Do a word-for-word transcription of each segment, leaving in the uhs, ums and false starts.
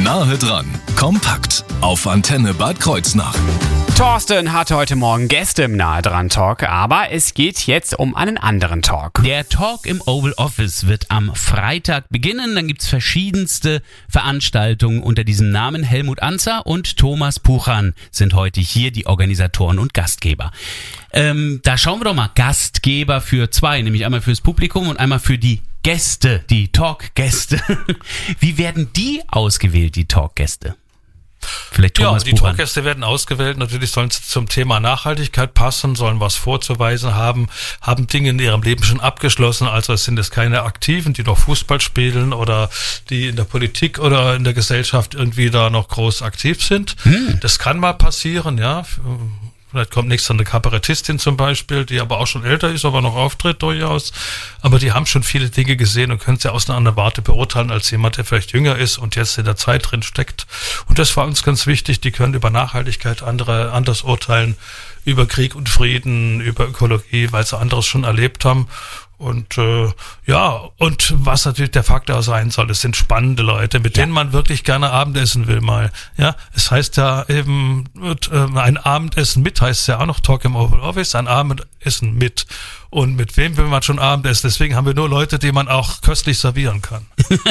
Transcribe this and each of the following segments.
Nahe dran, kompakt auf Antenne Bad Kreuznach. Thorsten hatte heute Morgen Gäste im Nahe dran Talk, aber es geht jetzt um einen anderen Talk. Der Talk im Oval Office wird am Freitag beginnen. Dann gibt's verschiedenste Veranstaltungen unter diesem Namen. Helmut Anzer und Thomas Puchan sind heute hier die Organisatoren und Gastgeber. Ähm, da schauen wir doch mal. Gastgeber für zwei, nämlich einmal fürs Publikum und einmal für die Gäste, die Talk-Gäste. Wie werden die ausgewählt, die Talk-Gäste? Vielleicht Thomas Ja, die Puchan. Talkgäste werden ausgewählt. Natürlich sollen sie zum Thema Nachhaltigkeit passen, sollen was vorzuweisen haben, haben Dinge in ihrem Leben schon abgeschlossen. Also es sind es keine Aktiven, die noch Fußball spielen oder die in der Politik oder in der Gesellschaft irgendwie da noch groß aktiv sind. Hm. Das kann mal passieren, ja. Vielleicht kommt nächstes eine Kabarettistin zum Beispiel, die aber auch schon älter ist, aber noch auftritt durchaus. Aber die haben schon viele Dinge gesehen und können sie aus einer anderen Warte beurteilen als jemand, der vielleicht jünger ist und jetzt in der Zeit drin steckt. Und das war uns ganz wichtig. Die können über Nachhaltigkeit andere anders urteilen, über Krieg und Frieden, über Ökologie, weil sie anderes schon erlebt haben. Und äh, ja, und was natürlich der Faktor sein soll, es sind spannende Leute, mit ja. denen man wirklich gerne Abendessen will mal. Ja, es heißt ja eben, äh, ein Abendessen mit heißt ja auch noch Talk im Oval Office, ein Abendessen mit. Und mit wem will man schon Abendessen? Deswegen haben wir nur Leute, die man auch köstlich servieren kann.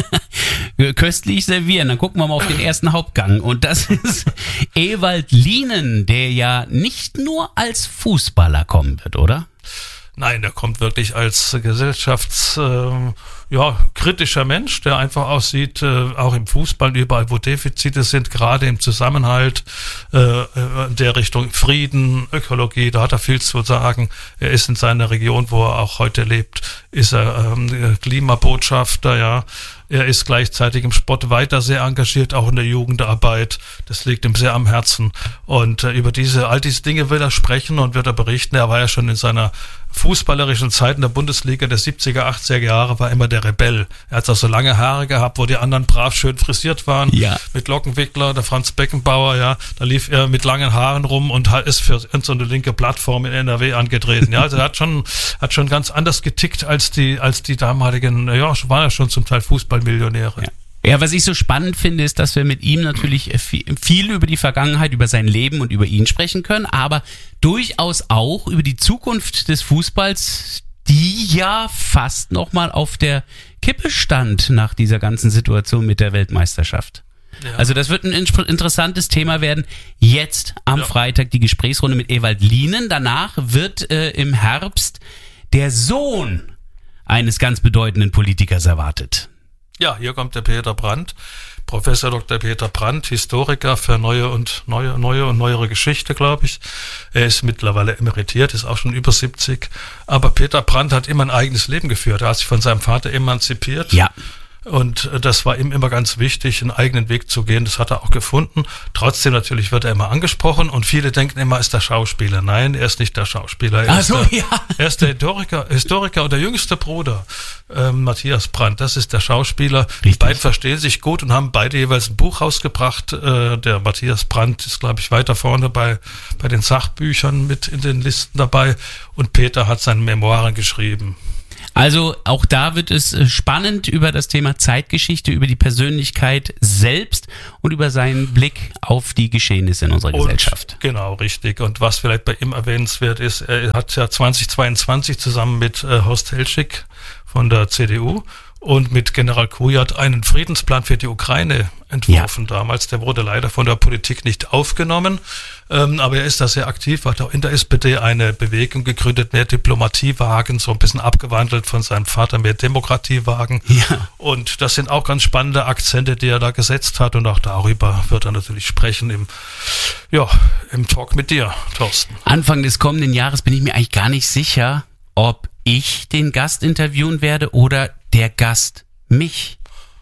Köstlich servieren, dann gucken wir mal auf den ersten Hauptgang. Und das ist Ewald Lienen, der ja nicht nur als Fußballer kommen wird, oder? Nein, der kommt wirklich als gesellschafts, äh, ja, kritischer Mensch, der einfach aussieht, äh, auch im Fußball, überall wo Defizite sind, gerade im Zusammenhalt äh, in der Richtung Frieden, Ökologie, da hat er viel zu sagen. Er ist in seiner Region, wo er auch heute lebt, ist er ähm, Klimabotschafter, ja. Er ist gleichzeitig im Sport weiter sehr engagiert, auch in der Jugendarbeit. Das liegt ihm sehr am Herzen. Und äh, über diese, all diese Dinge will er sprechen und wird er berichten. Er war ja schon in seiner fußballerischen Zeit in der Bundesliga der siebziger, achtziger Jahre, war immer der Rebell. Er hat auch so lange Haare gehabt, wo die anderen brav schön frisiert waren. Ja. Mit Lockenwickler, der Franz Beckenbauer, ja. Da lief er mit langen Haaren rum und ist für so eine linke Plattform in N R W angetreten. Ja, also er hat schon, hat schon ganz anders getickt als die, als die damaligen, ja, waren ja schon zum Teil Fußballmillionäre. Ja. Ja, was ich so spannend finde, ist, dass wir mit ihm natürlich viel über die Vergangenheit, über sein Leben und über ihn sprechen können, aber durchaus auch über die Zukunft des Fußballs, die ja fast nochmal auf der Kippe stand nach dieser ganzen Situation mit der Weltmeisterschaft. Ja. Also das wird ein interessantes Thema werden. Jetzt am ja. Freitag die Gesprächsrunde mit Ewald Lienen. Danach wird äh, im Herbst der Sohn eines ganz bedeutenden Politikers erwartet. Ja, hier kommt der Peter Brandt, Professor Doktor Peter Brandt, Historiker für neue und neue, neue und neuere Geschichte, glaube ich. Er ist mittlerweile emeritiert, ist auch schon über siebzig. Aber Peter Brandt hat immer ein eigenes Leben geführt. Er hat sich von seinem Vater emanzipiert. Ja. Und das war ihm immer ganz wichtig, einen eigenen Weg zu gehen. Das hat er auch gefunden. Trotzdem natürlich wird er immer angesprochen und viele denken immer, er ist der Schauspieler. Nein, er ist nicht der Schauspieler. Er, Ach ist, so, der, ja. er ist der Historiker, Historiker und der jüngste Bruder, ähm, Matthias Brandt. Das ist der Schauspieler. Richtig. Die beiden verstehen sich gut und haben beide jeweils ein Buch rausgebracht. Äh, der Matthias Brandt ist, glaube ich, weiter vorne bei, bei den Sachbüchern mit in den Listen dabei. Und Peter hat seine Memoiren geschrieben. Also auch da wird es spannend über das Thema Zeitgeschichte, über die Persönlichkeit selbst und über seinen Blick auf die Geschehnisse in unserer und, Gesellschaft. Genau, richtig. Und was vielleicht bei ihm erwähnenswert ist, er hat ja zweitausendzweiundzwanzig zusammen mit äh, Horst Hellschick von der C D U und mit General Kujat einen Friedensplan für die Ukraine entworfen ja. damals. Der wurde leider von der Politik nicht aufgenommen, ähm, aber er ist da sehr aktiv, hat auch in der S P D eine Bewegung gegründet, mehr Diplomatie wagen, so ein bisschen abgewandelt von seinem Vater, mehr Demokratie wagen. Ja. Und das sind auch ganz spannende Akzente, die er da gesetzt hat und auch darüber wird er natürlich sprechen im, ja, im Talk mit dir, Thorsten. Anfang des kommenden Jahres bin ich mir eigentlich gar nicht sicher, ob ich den Gast interviewen werde oder der Gast mich.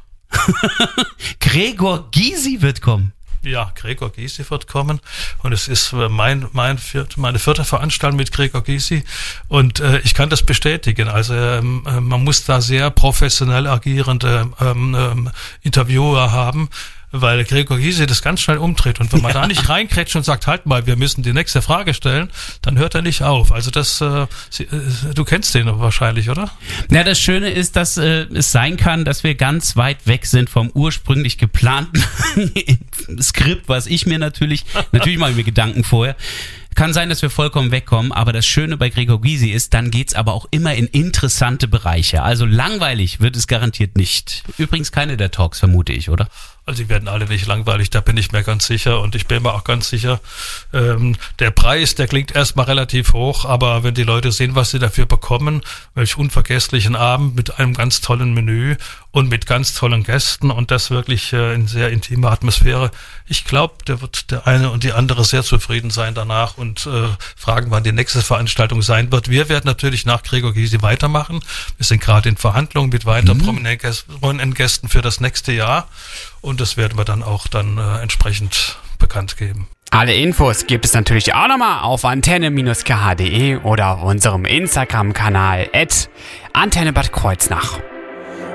Gregor Gysi wird kommen. Ja, Gregor Gysi wird kommen und es ist mein, mein viert, meine vierte Veranstaltung mit Gregor Gysi und äh, ich kann das bestätigen. Also ähm, man muss da sehr professionell agierende ähm, ähm, Interviewer haben. weil Gregor Gysi das ganz schnell umdreht. Und wenn man ja. da nicht reinkrätscht und sagt, halt mal, wir müssen die nächste Frage stellen, dann hört er nicht auf. Also das, äh, du kennst den wahrscheinlich, oder? Ja, das Schöne ist, dass äh, es sein kann, dass wir ganz weit weg sind vom ursprünglich geplanten Skript, was ich mir natürlich, natürlich mache ich mir Gedanken vorher. Kann sein, dass wir vollkommen wegkommen, aber das Schöne bei Gregor Gysi ist, dann geht's aber auch immer in interessante Bereiche. Also langweilig wird es garantiert nicht. Übrigens keine der Talks, vermute ich, oder? Also die werden alle nicht langweilig, da bin ich mir ganz sicher und ich bin mir auch ganz sicher, ähm, der Preis, der klingt erstmal relativ hoch, aber wenn die Leute sehen, was sie dafür bekommen, welch unvergesslichen Abend mit einem ganz tollen Menü und mit ganz tollen Gästen und das wirklich äh, in sehr intimer Atmosphäre, ich glaube, da wird der eine und die andere sehr zufrieden sein danach und äh, fragen, wann die nächste Veranstaltung sein wird. Wir werden natürlich nach Gregor Gysi weitermachen. Wir sind gerade in Verhandlungen mit weiteren mhm. prominenten Gästen für das nächste Jahr. Und das werden wir dann auch dann äh, entsprechend bekannt geben. Alle Infos gibt es natürlich auch nochmal auf antenne Bindestrich k h punkt d e oder auf unserem Instagram-Kanal at Antenne Bad Kreuznach.